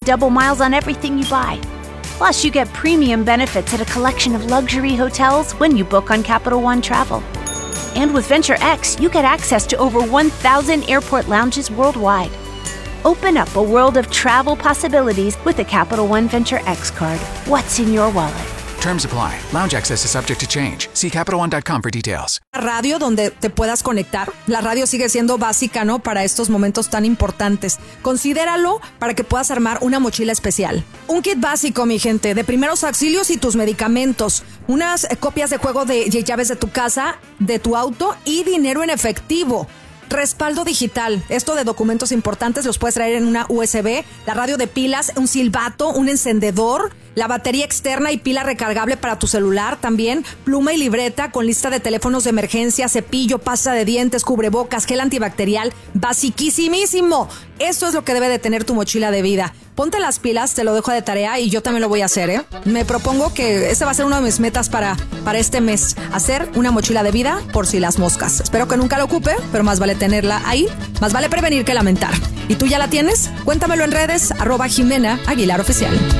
double miles on everything you buy. Plus, you get premium benefits at a collection of luxury hotels when you book on Capital One Travel. And with Venture X, you get access to over 1,000 airport lounges worldwide. Open up a world of travel possibilities with the Capital One Venture X card. What's in your wallet? Terms apply. Lounge access is subject to change. See CapitalOne.com for details. Radio donde te puedas conectar. La radio sigue siendo básica, ¿no? Para estos momentos tan importantes. Considéralo para que puedas armar una mochila especial. Un kit básico, mi gente, de primeros auxilios y tus medicamentos. Unas copias de juego de llaves de tu casa, de tu auto y dinero en efectivo. Respaldo digital. Esto de documentos importantes los puedes traer en una USB, la radio de pilas, un silbato, un encendedor, la batería externa y pila recargable para tu celular también, pluma y libreta con lista de teléfonos de emergencia, cepillo, pasta de dientes, cubrebocas, gel antibacterial, basiquísimo. Esto es lo que debe de tener tu mochila de vida. Ponte las pilas, te lo dejo de tarea y yo también lo voy a hacer, ¿eh? Me propongo que esta va a ser una de mis metas para este mes, hacer una mochila de vida por si las moscas. Espero que nunca la ocupe, pero más vale tenerla ahí, más vale prevenir que lamentar. ¿Y tú ya la tienes? Cuéntamelo en redes, @Jimena Aguilar Oficial.